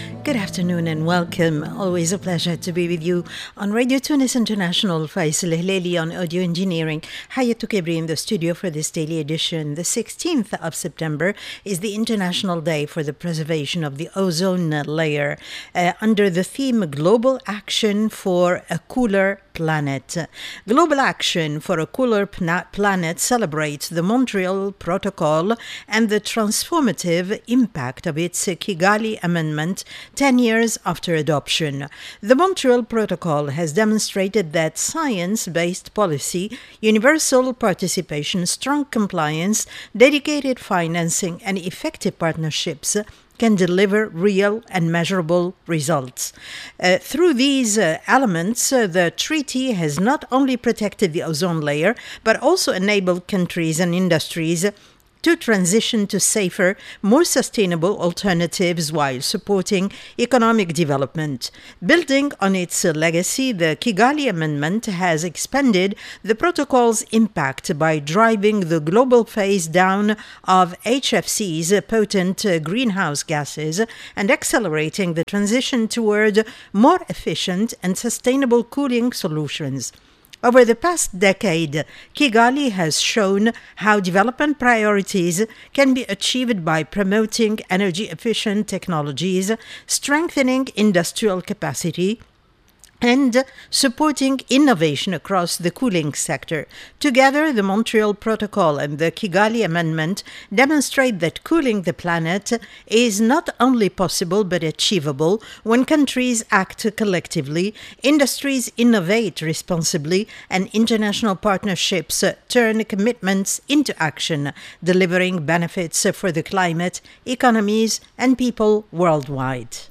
Good afternoon and welcome. Always a pleasure to be with you on Radio Tunis International. Faisal Hilali on audio engineering. Hayatou Kebri in the studio for this daily edition. The 16th of September is the International Day for the Preservation of the Ozone Layer under the theme Global Action for a Cooler Planet. Global Action for a Cooler Planet celebrates the Montreal Protocol and the transformative impact of its Kigali Amendment 10 years after adoption. The Montreal Protocol has demonstrated that science-based policy, universal participation, strong compliance, dedicated financing, and effective partnerships can deliver real and measurable results. Through these elements, the treaty has not only protected the ozone layer, but also enabled countries and industries to transition to safer, more sustainable alternatives while supporting economic development. Building on its legacy, the Kigali Amendment has expanded the protocol's impact by driving the global phase down of HFC's potent greenhouse gases and accelerating the transition toward more efficient and sustainable cooling solutions. Over the past decade, Kigali has shown how development priorities can be achieved by promoting energy-efficient technologies, strengthening industrial capacity, and supporting innovation across the cooling sector. Together, the Montreal Protocol and the Kigali Amendment demonstrate that cooling the planet is not only possible but achievable when countries act collectively, industries innovate responsibly, and international partnerships turn commitments into action, delivering benefits for the climate, economies, and people worldwide.